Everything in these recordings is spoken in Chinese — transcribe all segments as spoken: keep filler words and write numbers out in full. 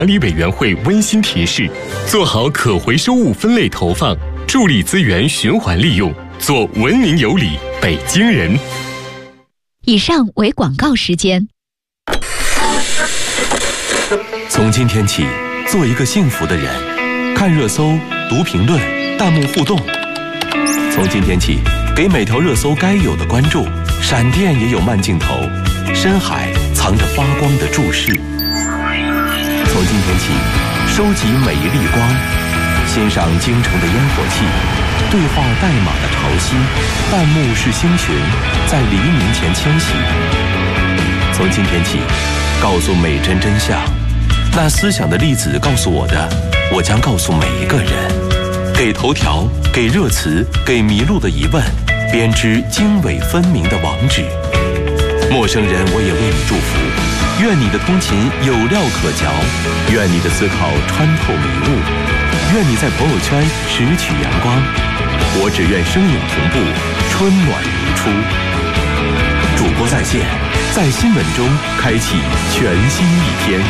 管理委员会温馨提示：做好可回收物分类投放，助力资源循环利用，做文明有礼北京人。 以上为广告时间。 从今天起，做一个幸福的人。看热搜，读评论，弹幕互动。从今天起，给每条热搜该有的关注。闪电也有慢镜头，深海藏着发光的注释。从今天起，收集每一粒光，欣赏京城的烟火气，对话代码的潮汐，弹幕是星群，在黎明前迁徙。从今天起，告诉每真真相，那思想的粒子告诉我的，我将告诉每一个人。给头条，给热词，给迷路的疑问，编织经纬分明的网址。陌生人，我也为你祝福。愿你的通勤有料可嚼，愿你的思考穿透迷雾，愿你在朋友圈拾取阳光。我只愿声影同步，春暖如初。主播在线，在新闻中开启全新一天。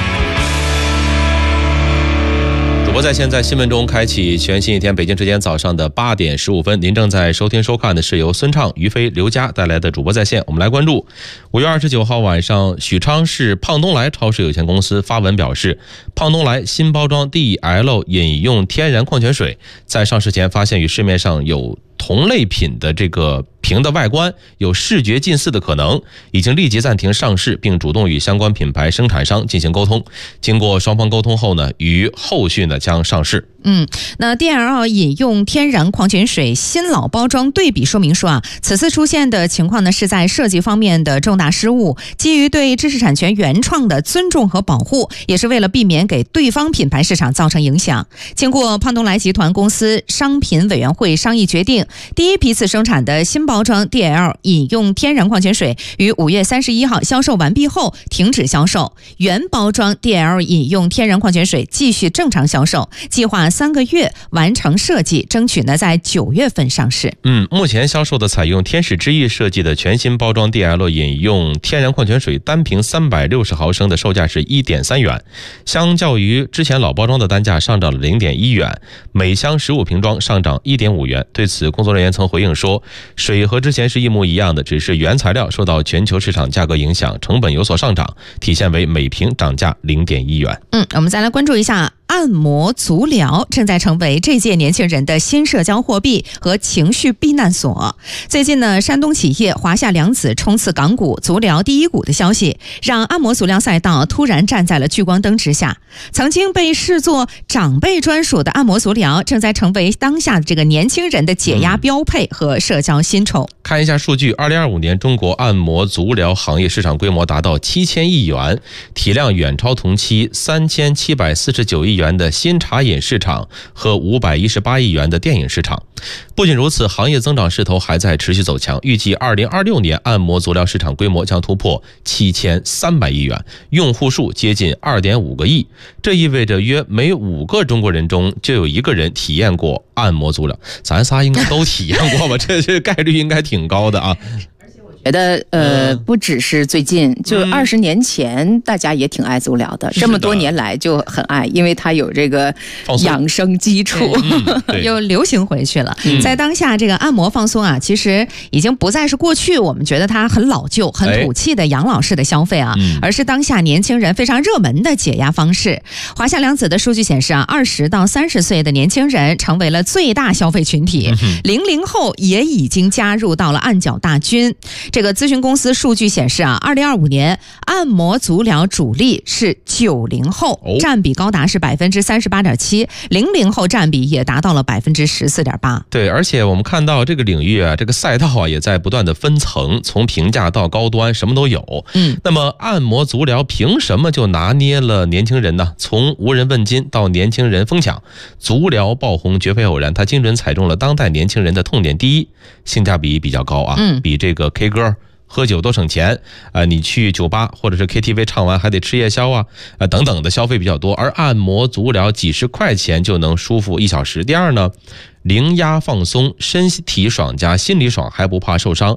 主播在线，在新闻中开启全新一天。北京时间早上的八点十五分，您正在收听收看的是由孙畅、于飞、刘佳带来的主播在线。我们来关注五月二十九号晚上，许昌市胖东来超市有限公司发文表示，胖东来新包装 D L 饮用天然矿泉水在上市前发现与市面上有同类品的这个瓶的外观有视觉近似的可能，已经立即暂停上市，并主动与相关品牌生产商进行沟通。经过双方沟通后呢，于后续呢将上市。 嗯，那 D L 饮用天然矿泉水新老包装对比说明书啊，此次出现的情况呢是在设计方面的重大失误，基于对知识产权原创的尊重和保护，也是为了避免给对方品牌市场造成影响。经过胖东来集团公司商品委员会商议决定，第一批次生产的新包装 D L 饮用天然矿泉水于五月三十一号销售完毕后停止销售，原包装 D L 饮用天然矿泉水继续正常销售，计划三个月完成设计，争取呢在九月份上市。 嗯，目前销售的采用天使之翼设计的全新包装 D L 饮用天然矿泉水单瓶三百六十毫升的售价是 一点三元，相较于之前老包装的单价上涨了 零点一元，每箱十五瓶装上涨 一点五元。对此，工作人员曾回应说，水和之前是一模一样的，只是原材料受到全球市场价格影响，成本有所上涨，体现为每瓶涨价 零点一元。 嗯，我们再来关注一下按摩足疗正在成为这届年轻人的新社交货币和情绪避难所。最近呢，山东企业华夏良子冲刺港股足疗第一股的消息，让按摩足疗赛道突然站在了聚光灯之下。曾经被视作长辈专属的按摩足疗，正在成为当下这个年轻人的解压标配和社交薪酬。 看一下数据，二零二五年中国按摩足疗行业市场规模达到七千亿元，体量远超同期三千七百四十九亿元的新茶饮市场和五百一十八亿元的电影市场。不仅如此，行业增长势头还在持续走强，预计二零二六年按摩足疗市场规模将突破七千三百亿元，用户数接近二点五个亿。这意味着约每五个中国人中就有一个人体验过按摩足疗。咱仨应该都体验过吧？这这概率应该挺高的啊。 觉得呃，不只是最近，就二十年前大家也挺爱足疗的，这么多年来就很爱，因为它有这个养生基础， 又流行回去了。在当下这个按摩放松啊，其实已经不再是过去我们觉得它很老旧、很土气的养老式的消费啊，而是当下年轻人非常热门的解压方式。华夏良子的数据显示啊，二十到三十岁的年轻人成为了最大消费群体，零零后也已经加入到了按脚大军。这个咨询公司数据显示啊，二零二五年按摩足疗主力是九零后，占比高达是百分之三十八点七，零零后占比也达到了百分之十四点八。 对，而且我们看到这个领域啊，这个赛道啊，也在不断的分层，从平价到高端，什么都有。嗯，那么按摩足疗凭什么就拿捏了年轻人呢？从无人问津到年轻人疯抢，足疗爆红绝非偶然，它精准踩中了当代年轻人的痛点。第一，性价比比较高啊，嗯，比这个 K 歌喝酒都省钱，呃，你去酒吧或者是 K T V 唱完还得吃夜宵啊，呃等等的消费比较多，而按摩足疗几十块钱就能舒服一小时。第二呢，零压放松，身体爽加心理爽，还不怕受伤。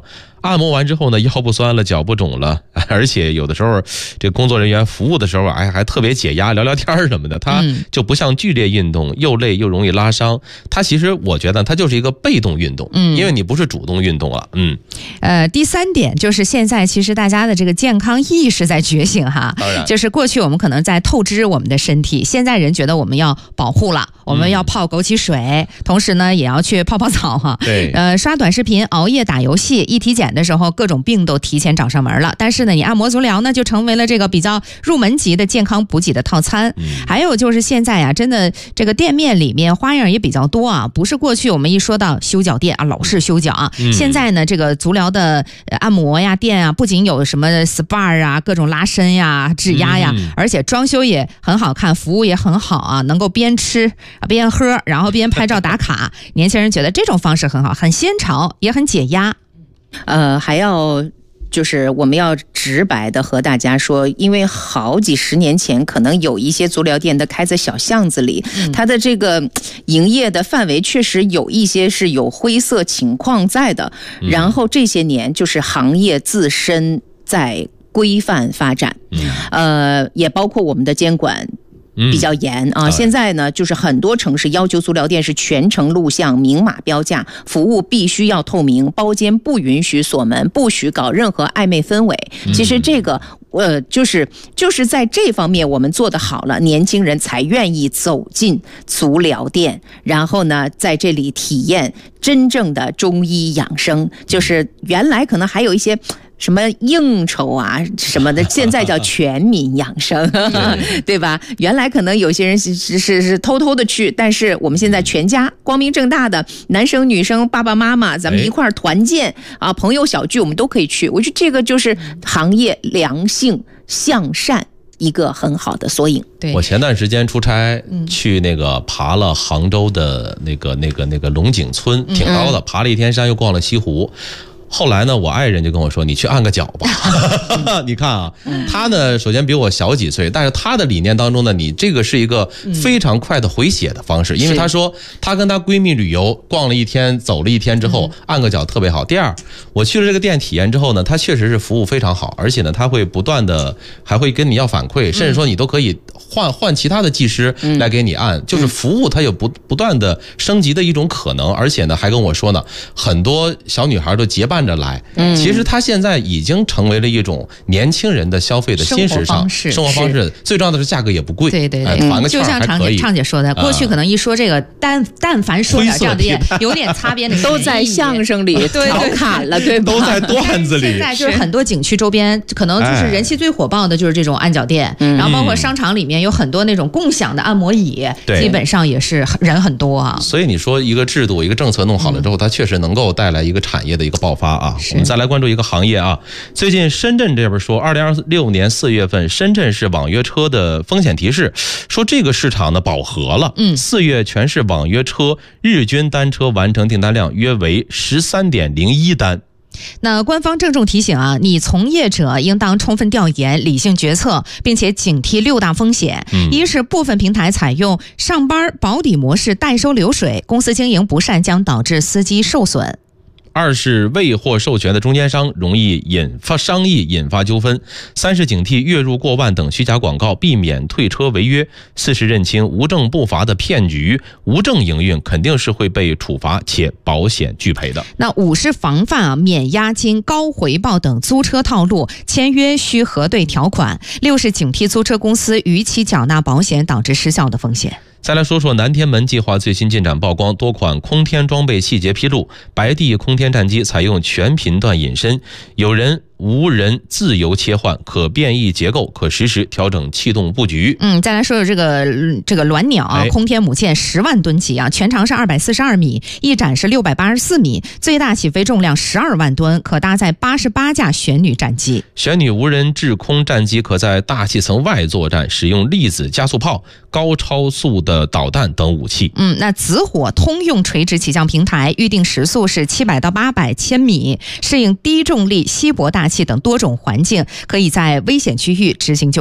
按摩完之后呢，腰不酸了，脚不肿了，而且有的时候这工作人员服务的时候啊，还还特别解压，聊聊天什么的。它就不像剧烈运动，又累又容易拉伤。它其实我觉得它就是一个被动运动，嗯，因为你不是主动运动了，嗯。 呃，第三点就是现在其实大家的这个健康意识在觉醒哈， 当然， 就是过去我们可能在透支我们的身体，现在人觉得我们要保护了，我们要泡枸杞水，嗯、同时呢也要去泡泡澡哈。 对， 呃，刷短视频、熬夜、打游戏，一体检的时候各种病都提前找上门了。但是呢，你按摩足疗呢就成为了这个比较入门级的健康补给的套餐。嗯、还有就是现在呀、啊，真的这个店面里面花样也比较多啊，不是过去我们一说到修脚店啊，老是修脚啊，嗯、现在呢这个足疗的按摩呀店啊，不仅有什么 S P A 啊，各种拉伸呀、指压呀，嗯、而且装修也很好看，服务也很好啊，能够边吃边喝，然后边拍照打卡。年轻人觉得这种方式很好，很新潮，也很解压。 呃，还要就是我们要直白的和大家说，因为好几十年前可能有一些足疗店的开在小巷子里，嗯、它的这个营业的范围确实有一些是有灰色情况在的。嗯、然后这些年就是行业自身在规范发展，嗯、呃，也包括我们的监管比较严啊，现在呢，就是很多城市要求足疗店是全程录像、明码标价，服务必须要透明，包间不允许锁门，不许搞任何暧昧氛围。其实这个，呃，就是就是在这方面我们做得好了，年轻人才愿意走进足疗店，然后呢，在这里体验真正的中医养生。就是原来可能还有一些什么应酬啊什么的，现在叫全民养生，对吧？原来可能有些人是是是是偷偷的去，但是我们现在全家光明正大的，男生女生爸爸妈妈咱们一块儿团建啊，朋友小聚我们都可以去。我觉得这个就是行业良性向善一个很好的缩影。 对， 我前段时间出差去那个爬了杭州的那个那个那个龙井村，挺高的，爬了一天山，又逛了西湖。后来呢，我爱人就跟我说：“你去按个脚吧。”你看啊，他呢首先比我小几岁，但是他的理念当中呢，你这个是一个非常快的回血的方式，因为他说他跟他闺蜜旅游逛了一天，走了一天之后，按个脚特别好。第二，我去了这个店体验之后呢，他确实是服务非常好，而且呢，他会不断的还会跟你要反馈，甚至说你都可以换换其他的技师来给你按，就是服务它有不不断的升级的一种可能，而且呢，还跟我说呢，很多小女孩都结伴着来，嗯，其实它现在已经成为了一种年轻人的消费的新时尚生活方式，最重要的是价格也不贵， 对对对， 团个券还可以。 就像畅姐畅姐说的，过去可能一说这个，但但凡说点这样的店，有点擦边的， 都在相声里调侃了，对吧？ 都在段子里。 现在就是很多景区周边，可能就是人气最火爆的就是这种按脚店，然后包括商场里面有很多那种共享的按摩椅，基本上也是人很多啊。 所以你说一个制度、一个政策弄好了之后，它确实能够带来一个产业的一个爆发啊。我们再来关注一个行业啊，最近深圳这边说，二零二六年四月份，深圳市网约车的风险提示说，这个市场呢饱和了。嗯，四月全市网约车日均单车完成订单量约为十三点零一单。 那官方郑重提醒啊，你从业者应当充分调研、理性决策，并且警惕六大风险。嗯、一是部分平台采用上班保底模式代收流水，公司经营不善将导致司机受损。 二是未获授权的中间商容易引发商议，引发纠纷。三是警惕月入过万等虚假广告，避免退车违约。四是认清无证不罚的骗局，无证营运肯定是会被处罚且保险拒赔的。 那五是防范啊免押金、高回报等租车套路，签约需核对条款。六是警惕租车公司逾期缴纳保险导致失效的风险。 再来说说南天门计划最新进展曝光，多款空天装备细节披露，白帝空天战机采用全频段隐身，有人无人自由切换，可变异结构，可实时调整气动布局。 嗯，再来说说这个这个鸾鸟啊，空天母舰十万吨级啊，全长是二百四十二米，翼展是六百八十四米，最大起飞重量十二万吨，可搭载八十八架玄女战机。 玄女无人制空战机可在大气层外作战，使用粒子加速炮、高超速的导弹等武器。 嗯，那紫火通用垂直起降平台预定时速是七百到八百千米，适应低重力、稀薄大气等多种环境，可以在危险区域执行救援。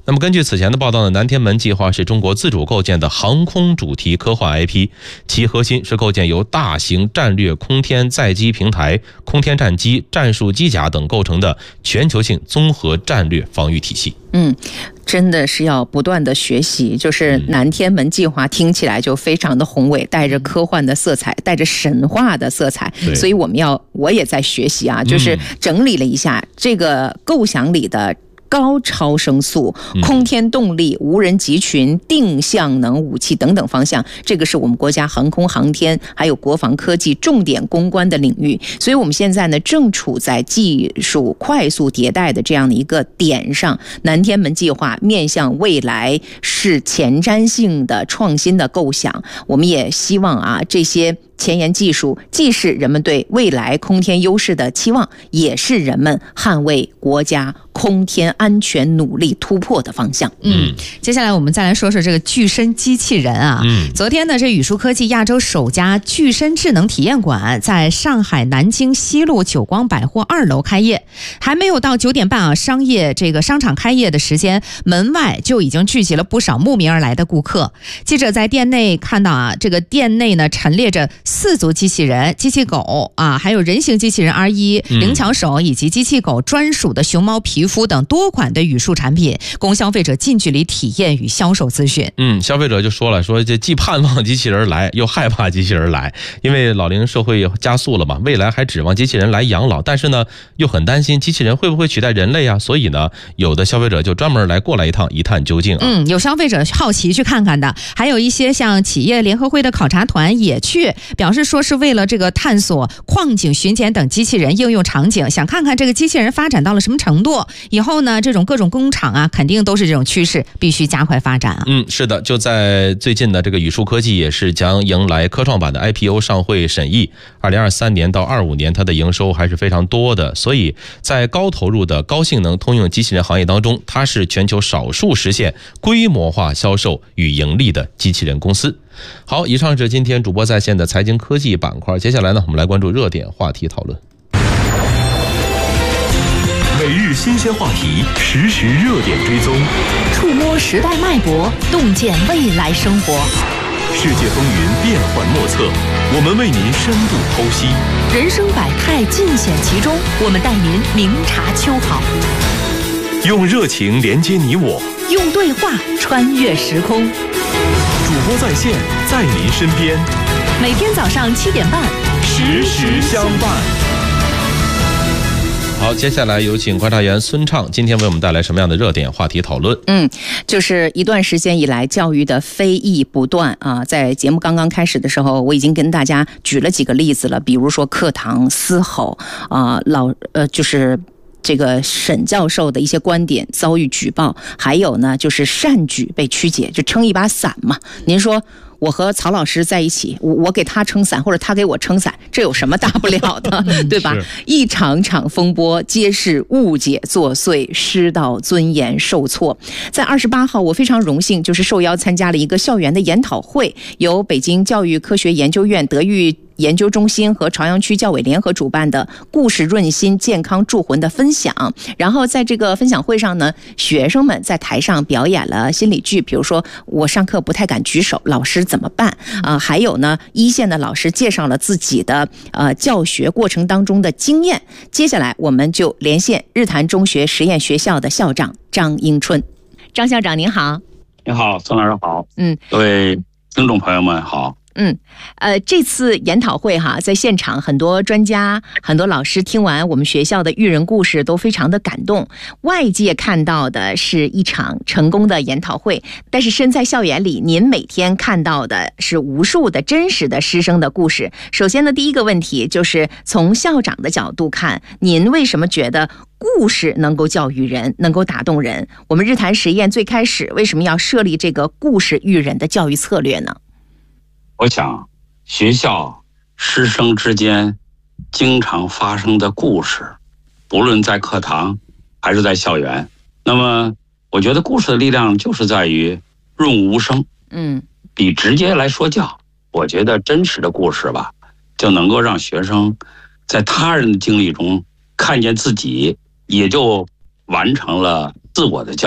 那么根据此前的报道呢，南天门计划是中国自主构建的航空主题科幻 I P， 其核心是构建由大型战略空天载机平台、空天战机、战术机甲等构成的全球性综合战略防御体系。 嗯，真的是要不断的学习，就是南天门计划听起来就非常的宏伟，带着科幻的色彩，带着神话的色彩，所以我们要我也在学习啊，就是整理了一下这个构想里的高超声速、空天动力、无人集群、定向能武器等等方向，这个是我们国家航空航天还有国防科技重点攻关的领域。所以我们现在呢正处在技术快速迭代的这样的一个点上，南天门计划面向未来是前瞻性的创新的构想。我们也希望啊，这些前沿技术既是人们对未来空天优势的期望，也是人们捍卫国家空天安全努力突破的方向。 嗯，接下来我们再来说说这个具身机器人啊。嗯，昨天呢，这宇树科技亚洲首家具身智能体验馆在上海南京西路久光百货二楼开业，还没有到九点半啊，商业这个商场开业的时间，门外就已经聚集了不少慕名而来的顾客。记者在店内看到啊，这个店内呢陈列着四足机器人、机器狗啊，还有人形机器人 R 一、灵巧手以及机器狗专属的熊猫皮肤等多款的宇树产品，供消费者近距离体验与销售咨询。 嗯，消费者就说了，说这既盼望机器人来，又害怕机器人来，因为老龄社会加速了嘛，未来还指望机器人来养老，但是呢，又很担心机器人会不会取代人类啊，所以呢，有的消费者就专门来过来一趟，一探究竟啊。 嗯，有消费者好奇去看看的，还有一些像企业联合会的考察团也去，表示说是为了这个探索矿井巡检等机器人应用场景，想看看这个机器人发展到了什么程度，以后呢这种各种工厂啊肯定都是这种趋势，必须加快发展啊。 嗯，是的，就在最近的这个宇树科技也是将迎来科创板的 I P O 上会审议，二零二三年到二五年它的营收还是非常多的，所以在高投入的高性能通用机器人行业当中，它是全球少数实现规模化销售与盈利的机器人公司。好，以上是今天主播在线的财经科技板块，接下来呢，我们来关注热点话题讨论。 每日新鲜话题，实时热点追踪， 触摸时代脉搏，洞见未来生活。 世界风云变幻莫测，我们为您深度剖析。 人生百态尽显其中，我们带您明察秋毫。 用热情连接你我， 用对话穿越时空。 主播在线，在您身边。 每天早上七点半， 实时相伴。 好，接下来有请观察员孙畅，今天为我们带来什么样的热点话题讨论？ 嗯，就是一段时间以来教育的非议不断啊，在节目刚刚开始的时候，我已经跟大家举了几个例子了，比如说课堂嘶吼啊，老呃就是这个沈教授的一些观点遭遇举报，还有呢就是善举被曲解，就撑一把伞嘛。您说我和曹老师在一起，我我给他撑伞，或者他给我撑伞，这有什么大不了的，对吧？一场场风波皆是误解作祟，师道尊严受挫。在二十八号，我非常荣幸，就是受邀参加了一个校园的研讨会，由北京教育科学研究院德育研究中心和朝阳区教委联合主办的故事润心健康助魂的分享。然后在这个分享会上呢，学生们在台上表演了心理剧，比如说我上课不太敢举手，老师怎么办啊、呃？还有呢，一线的老师介绍了自己的呃教学过程当中的经验。接下来我们就连线日坛中学实验学校的校长张英春。张校长您好。 你好，孙老师好。 嗯， 各位听众朋友们好。 嗯，呃，这次研讨会哈，在现场很多专家、很多老师听完我们学校的育人故事，都非常的感动。外界看到的是一场成功的研讨会，但是身在校园里，您每天看到的是无数的真实的师生的故事。首先呢，第一个问题就是从校长的角度看，您为什么觉得故事能够教育人，能够打动人？我们日坛实验最开始为什么要设立这个故事育人的教育策略呢？ 我想学校师生之间经常发生的故事，不论在课堂还是在校园，那么我觉得故事的力量就是在于润无声。嗯，比直接来说教，我觉得真实的故事吧，就能够让学生在他人的经历中看见自己，也就完成了自我的教育。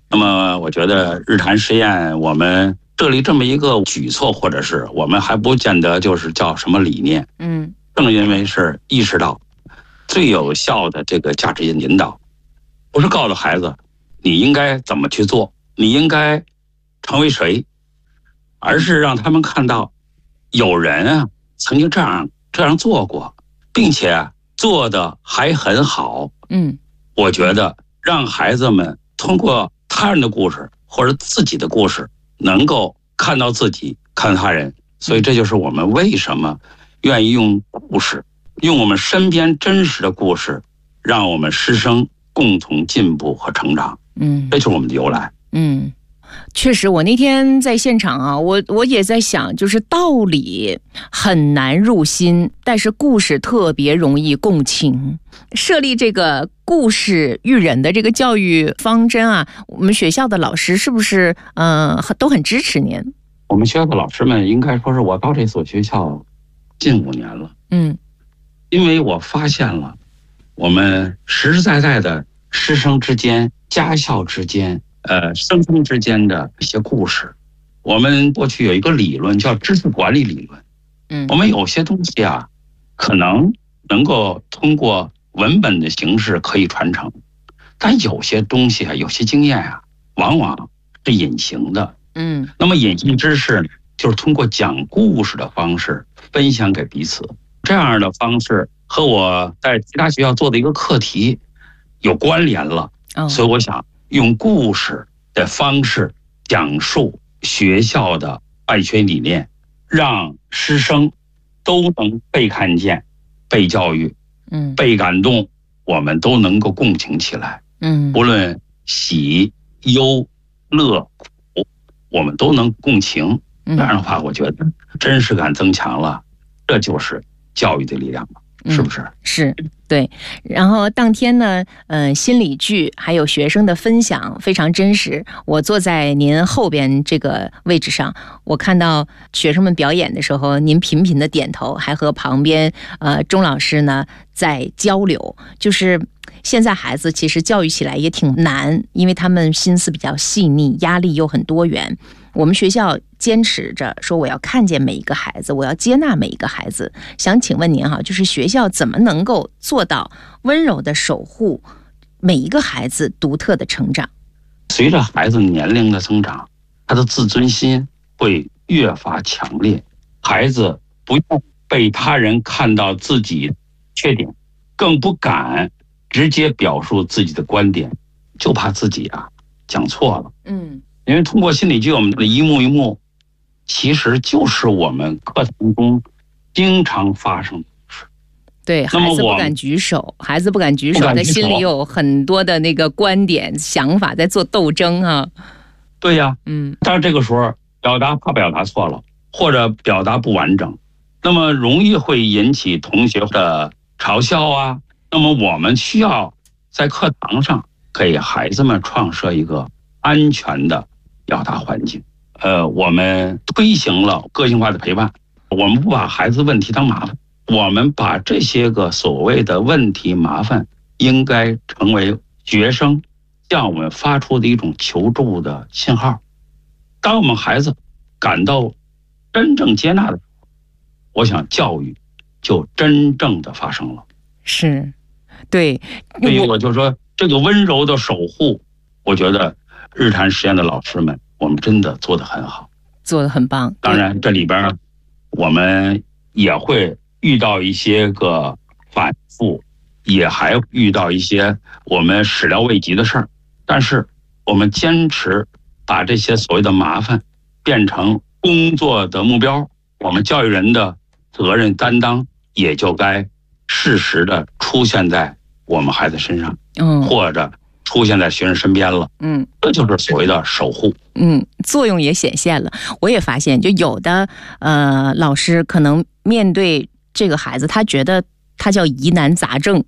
那么我觉得日坛实验我们设立这么一个举措，或者是我们还不见得就是叫什么理念， 嗯， 正因为是意识到最有效的这个价值引导，不是告诉孩子你应该怎么去做，你应该成为谁，而是让他们看到有人啊曾经这样这样做过，并且做的还很好。 嗯， 我觉得让孩子们通过他人的故事或者自己的故事，能够看到自己，看到他人。所以这就是我们为什么愿意用故事，用我们身边真实的故事，让我们师生共同进步和成长。 嗯， 这就是我们的由来。 嗯，确实，我那天在现场啊，我我也在想，就是道理很难入心，但是故事特别容易共情。设立这个故事育人的这个教育方针啊，我们学校的老师是不是呃都很支持您？ 我们学校的老师们应该说是我到这所学校近五年了， 嗯， 因为我发现了我们实实在在的师生之间、家校之间、呃生生之间的一些故事。我们过去有一个理论叫知识管理理论， 嗯， 我们有些东西啊，可能能够通过文本的形式可以传承，但有些东西啊，有些经验啊，往往是隐形的。 嗯， 那么隐形知识就是通过讲故事的方式分享给彼此，这样的方式和我在其他学校做的一个课题有关联了。 哦， 所以我想用故事的方式讲述学校的办学理念，让师生都能被看见、被教育、 嗯， 被感动，我们都能够共情起来。 嗯， 无论喜、忧、乐、苦，我们都能共情。这样的话，我觉得真实感增强了，这就是教育的力量了，是不是？ 嗯、是，对。然后当天呢，嗯、呃，心理剧还有学生的分享非常真实。我坐在您后边这个位置上，我看到学生们表演的时候，您频频的点头，还和旁边呃钟老师呢在交流。就是现在孩子其实教育起来也挺难，因为他们心思比较细腻，压力又很多元。我们学校坚持着说，我要看见每一个孩子，我要接纳每一个孩子。想请问您哈，就是学校怎么能够做到温柔的守护每一个孩子独特的成长？ 随着孩子年龄的增长，他的自尊心会越发强烈，孩子不要被他人看到自己缺点，更不敢直接表述自己的观点，就怕自己啊讲错了。 嗯， 因为通过心理剧，我们的一幕一幕，其实就是我们课堂中经常发生的事。 对，孩子不敢举手，孩子不敢举手，他心里有很多的那个观点、想法在做斗争啊。 对呀、啊， 嗯， 但是这个时候表达怕表达错了，或者表达不完整，那么容易会引起同学的嘲笑啊。那么我们需要在课堂上给孩子们创设一个安全的表达环境。呃，我们推行了个性化的陪伴，我们不把孩子问题当麻烦，我们把这些个所谓的问题麻烦，应该成为学生向我们发出的一种求助的信号。当我们孩子感到真正接纳的时候，我想教育就真正的发生了。 是，对， 所以我就说这个温柔的守护，我觉得日坛实验的老师们，我们真的做得很好， 做得很棒。 当然这里边我们也会遇到一些个反复，也还遇到一些我们始料未及的事儿，但是我们坚持把这些所谓的麻烦变成工作的目标，我们教育人的责任担当也就该适时的出现在我们孩子身上， 嗯， 或者出现在学生身边了， 嗯， 这就是所谓的守护， 嗯，作用也显现了。我也发现，就有的呃老师可能面对这个孩子，他觉得他叫疑难杂症，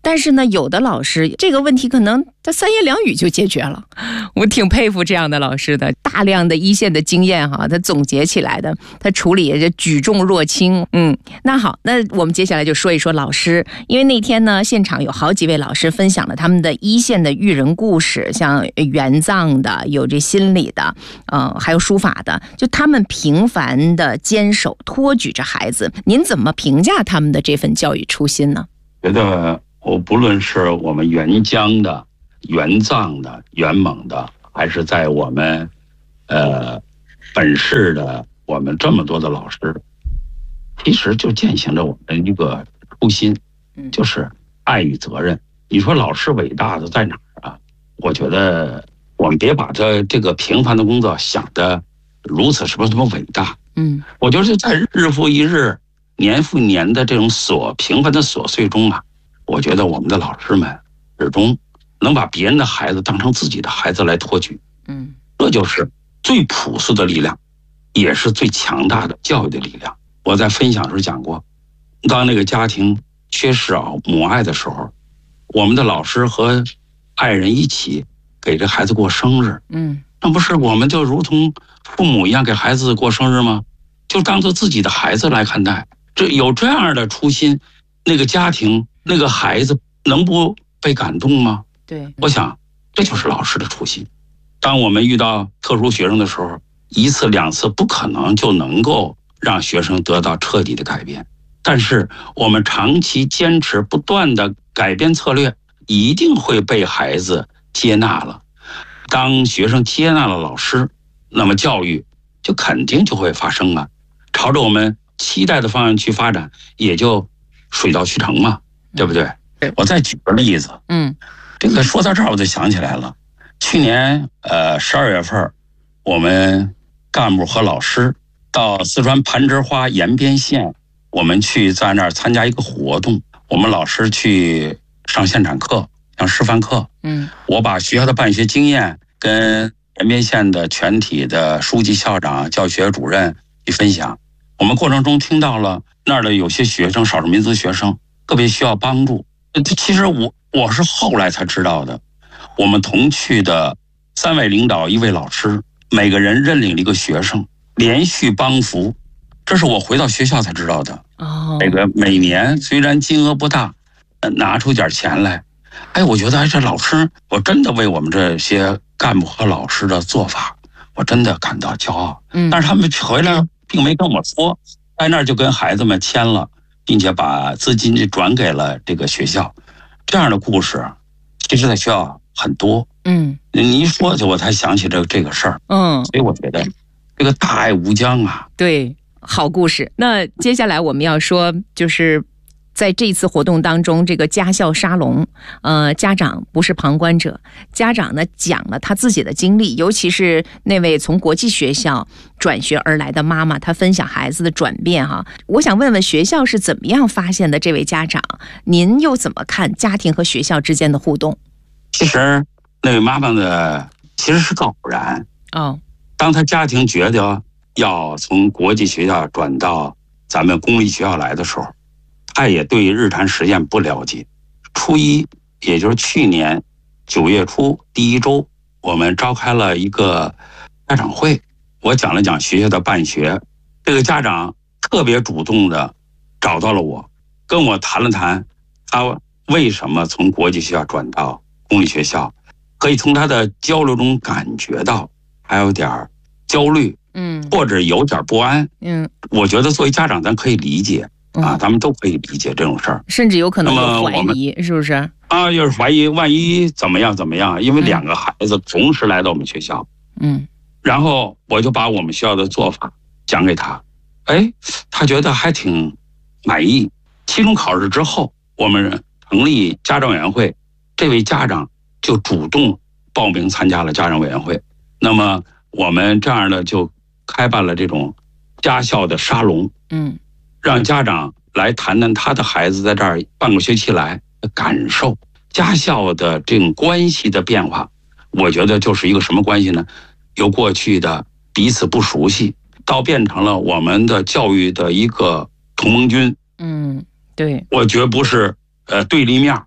但是呢，有的老师这个问题可能他三言两语就解决了，我挺佩服这样的老师的，大量的一线的经验哈，他总结起来的，他处理也举重若轻。嗯，那好，那我们接下来就说一说老师，因为那天呢，现场有好几位老师分享了他们的一线的育人故事，像园藏的，有这心理的，呃，还有书法的，就他们平凡的坚守托举着孩子，您怎么评价他们的这份教育初心呢？ 觉得我不论是我们援疆的、援藏的、援蒙的，还是在我们呃本市的我们这么多的老师，其实就践行着我们一个初心，就是爱与责任。你说老师伟大的在哪儿啊？我觉得我们别把这这个平凡的工作想得如此什么什么伟大。嗯，我觉得在日复一日、年复一年的这种琐平凡的琐碎中啊，我觉得我们的老师们始终能把别人的孩子当成自己的孩子来托举。嗯，这就是最朴素的力量，也是最强大的教育的力量。我在分享时讲过，当那个家庭缺失啊母爱的时候，我们的老师和爱人一起给这孩子过生日。嗯，那不是我们就如同父母一样给孩子过生日吗？就当做自己的孩子来看待。这有这样的初心，那个家庭那个孩子能不被感动吗？对，我想这就是老师的初心。当我们遇到特殊学生的时候，一次两次不可能就能够让学生得到彻底的改变，但是我们长期坚持不断的改变策略，一定会被孩子接纳了。当学生接纳了老师，那么教育就肯定就会发生啊，朝着我们期待的方向去发展，也就水到渠成嘛，对不对？我再举个例子，嗯，这个说到这儿我就想起来了，去年呃十二月份，我们干部和老师到四川盘枝花延边县，我们去在那儿参加一个活动，我们老师去上现场课，上示范课，嗯，我把学校的办学经验跟延边县的全体的书记、校长、教学主任去分享。我们过程中听到了那儿的有些学生，少数民族学生特别需要帮助。其实我我是后来才知道的，我们同去的三位领导，一位老师，每个人认领了一个学生，连续帮扶。这是我回到学校才知道的。哦，这个每年虽然金额不大，拿出点钱来，哎，我觉得这老师，我真的为我们这些干部和老师的做法，我真的感到骄傲。嗯，但是他们回来并没跟我说，在那儿就跟孩子们签了，并且把资金就转给了这个学校。这样的故事，其实在学校很多。嗯，你一说就我才想起这个这个事儿。嗯，所以我觉得这个大爱无疆啊。 对，好故事。那接下来我们要说，就是在这次活动当中，这个家校沙龙，呃，家长不是旁观者，家长呢讲了他自己的经历，尤其是那位从国际学校转学而来的妈妈，她分享孩子的转变哈。我想问问学校是怎么样发现的这位家长，您又怎么看家庭和学校之间的互动？ 其实那位妈妈的其实是个偶然哦。当她家庭觉得要从国际学校转到咱们公立学校来的时候，他也对日坛实践不了解。初一，也就是去年九月初第一周，我们召开了一个家长会，我讲了讲学校的办学。这个家长特别主动的找到了我，跟我谈了谈他为什么从国际学校转到公立学校，可以从他的交流中感觉到还有点焦虑，嗯，或者有点不安，嗯，我觉得作为家长咱可以理解。啊，咱们都可以理解这种事儿， 甚至有可能有怀疑，是不是？ 啊，要是怀疑，万一怎么样怎么样？因为两个孩子同时来到我们学校，嗯，然后我就把我们学校的做法讲给他，哎，他觉得还挺满意。期中考试之后，我们成立家长委员会，这位家长就主动报名参加了家长委员会。那么我们这样的就开办了这种家校的沙龙，嗯。让家长来谈谈他的孩子在这儿半个学期来的感受，家校的这种关系的变化，我觉得就是一个什么关系呢？由过去的彼此不熟悉，到变成了我们的教育的一个同盟军。嗯，对，我绝不是呃对立面，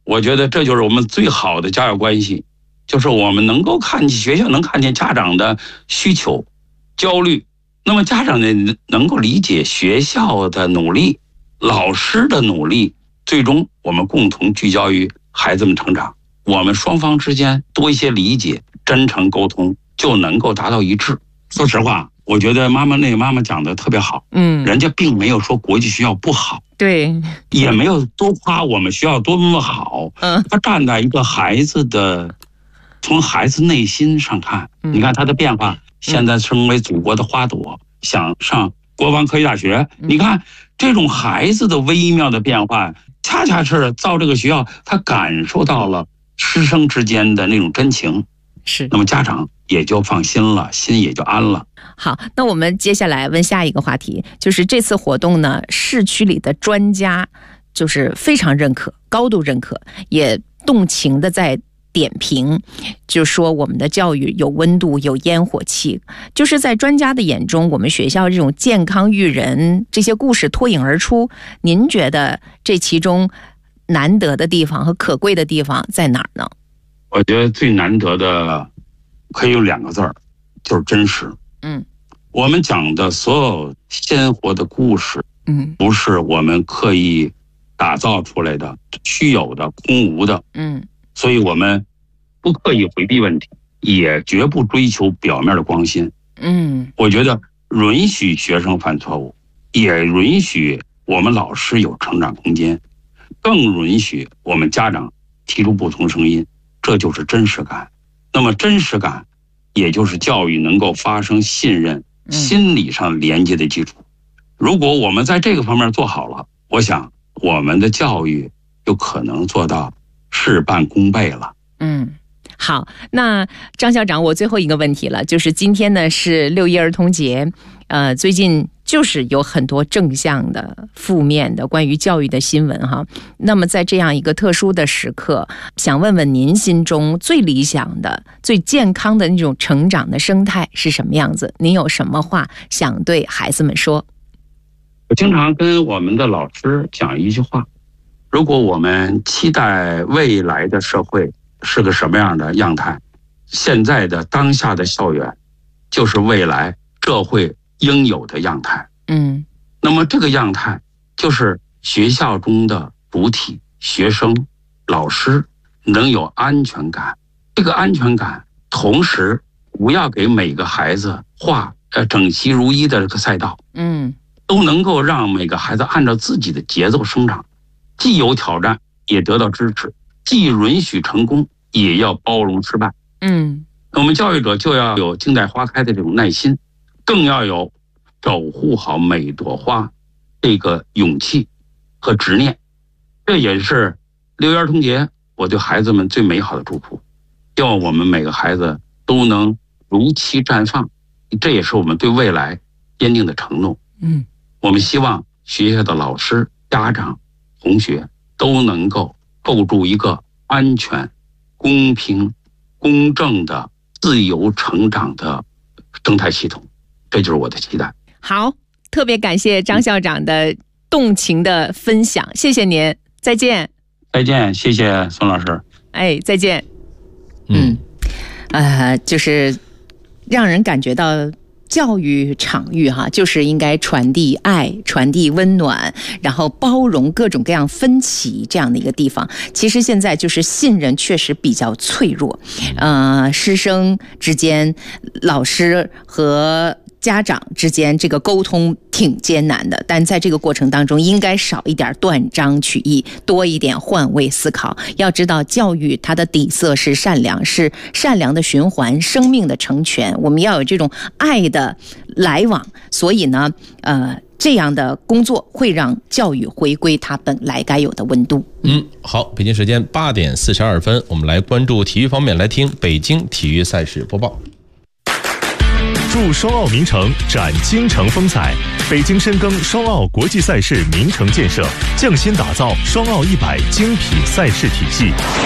我觉得这就是我们最好的家校关系，就是我们能够看见学校能看见家长的需求、焦虑，那么家长呢能够理解学校的努力、老师的努力，最终我们共同聚焦于孩子们成长。我们双方之间多一些理解、真诚沟通，就能够达到一致。说实话，我觉得妈妈那个妈妈讲的特别好，嗯，人家并没有说国际学校不好， 对， 也没有多夸我们学校多么好，嗯，他站在一个孩子的，从孩子内心上看，嗯、你看他的变化，现在成为祖国的花朵，嗯、想上国防科技大学，嗯、你看这种孩子的微妙的变化，恰恰是造这个学校，他感受到了师生之间的那种真情， 是， 那么家长也就放心了，心也就安了。 好，那我们接下来问下一个话题，就是这次活动呢，市区里的专家就是非常认可，高度认可，也动情的在点评，就说我们的教育有温度，有烟火气，就是在专家的眼中，我们学校这种健康育人这些故事脱颖而出。您觉得这其中难得的地方和可贵的地方在哪儿呢？ 我觉得最难得的可以用两个字儿，就是真实。嗯，我们讲的所有鲜活的故事，嗯，不是我们刻意打造出来的、虚有的、空无的，嗯，所以我们不刻意回避问题，也绝不追求表面的光鲜。嗯，我觉得允许学生犯错误，也允许我们老师有成长空间，更允许我们家长提出不同声音，这就是真实感。那么真实感也就是教育能够发生信任、心理上连接的基础。如果我们在这个方面做好了，我想我们的教育就可能做到事半功倍了。嗯， 好，那张校长，我最后一个问题了，就是今天呢是六一儿童节，呃，最近就是有很多正向的、负面的关于教育的新闻哈。那么在这样一个特殊的时刻，想问问您心中最理想的、最健康的那种成长的生态是什么样子？您有什么话想对孩子们说？ 我经常跟我们的老师讲一句话：如果我们期待未来的社会是个什么样的样态，现在的当下的校园就是未来社会应有的样态。嗯，那么这个样态就是学校中的主体、学生、老师能有安全感。这个安全感，同时不要给每个孩子画呃整齐如一的这个赛道。嗯，都能够让每个孩子按照自己的节奏生长，既有挑战，也得到支持，既允许成功，也要包容失败。嗯，我们教育者就要有静待花开的这种耐心，更要有守护好每朵花这个勇气和执念。这也是六一儿童节我对孩子们最美好的祝福，希望我们每个孩子都能如期绽放，这也是我们对未来坚定的承诺。嗯，我们希望学校的老师、家长、同学都能够构筑一个安全、公平、公正的自由成长的生态系统，这就是我的期待。 好，特别感谢张校长的动情的分享，谢谢您，再见。 再见，谢谢孙老师。 哎，再见。嗯，呃，就是让人感觉到教育场域哈，就是应该传递爱，传递温暖，然后包容各种各样分歧这样的一个地方。其实现在就是信任确实比较脆弱，呃，师生之间、老师和家长之间这个沟通挺艰难的，但在这个过程当中应该少一点断章取义，多一点换位思考。要知道教育它的底色是善良，是善良的循环，生命的成全，我们要有这种爱的来往。所以呢呃，这样的工作会让教育回归它本来该有的温度。 嗯，好，北京时间八点四十二分，我们来关注体育方面，来听北京体育赛事播报。 祝双奥名城展京城风采，北京深耕双奥国际赛事名城建设，匠心打造双奥一百精品赛事体系。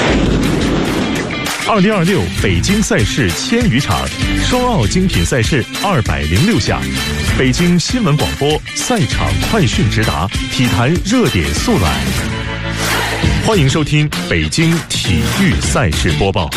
二零二六北京赛事千余场，双奥精品赛事二百零六项。北京新闻广播赛场快讯直达，体坛热点速览。 欢迎收听北京体育赛事播报。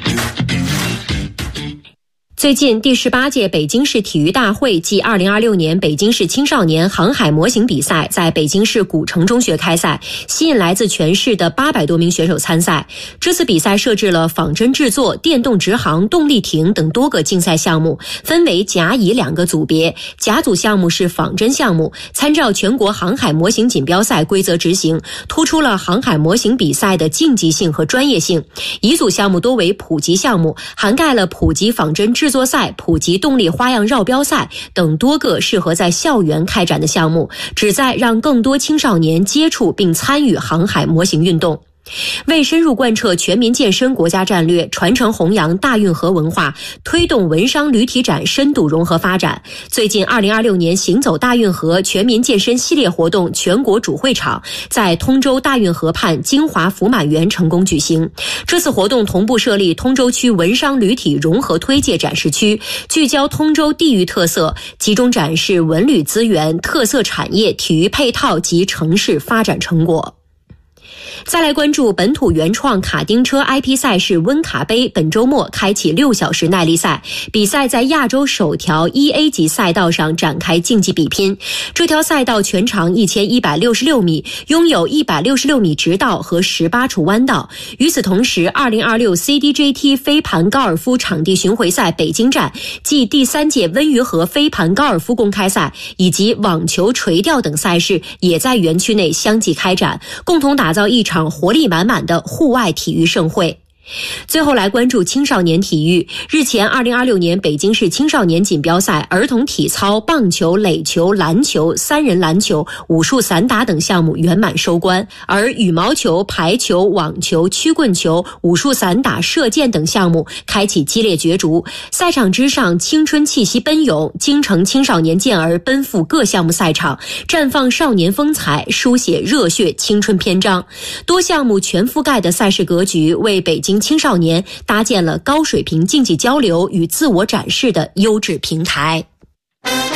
最近第十八届北京市体育大会暨二零二六年北京市青少年航海模型比赛在北京市古城中学开赛，吸引来自全市的八百多名选手参赛。这次比赛设置了仿真制作、电动直航、动力艇等多个竞赛项目，分为甲乙两个组别。甲组项目是仿真项目，参照全国航海模型锦标赛规则执行，突出了航海模型比赛的竞技性和专业性。乙组项目多为普及项目，涵盖了普及仿真制作赛、普及动力花样绕标赛等多个适合在校园开展的项目，旨在让更多青少年接触并参与航海模型运动。为深入贯彻全民健身国家战略，传承弘扬大运河文化，推动文商旅体展深度融合发展，最近二零二六年行走大运河全民健身系列活动全国主会场在通州大运河畔金华福满园成功举行。这次活动同步设立通州区文商旅体融合推介展示区，聚焦通州地域特色，集中展示文旅资源、特色产业、体育配套及城市发展成果。再来关注本土原创卡丁车 I P 赛事温卡杯，本周末开启六小时耐力赛，比赛在亚洲首条 一 A 级赛道上展开竞技比拼。这条赛道全长一千一百六十六米，拥有一百六十六米直道和十八处弯道。与此同时 ,二零二六 C D J T 飞盘高尔夫场地巡回赛北京站暨第三届温榆河飞盘高尔夫公开赛以及网球、垂钓等赛事也在园区内相继开展，共同打造一场活力满满的户外体育盛会。最后来关注青少年体育。日前二零二六年北京市青少年锦标赛儿童体操、棒球、垒球、篮球、三人篮球、武术散打等项目圆满收官，而羽毛球、排球、网球、曲棍球、武术散打、射箭等项目开启激烈角逐。赛场之上青春气息奔涌，京城青少年健儿奔赴各项目赛场，绽放少年风采，书写热血青春篇章。多项目全覆盖的赛事格局，为北京青少年搭建了高水平竞技交流与自我展示的优质平台。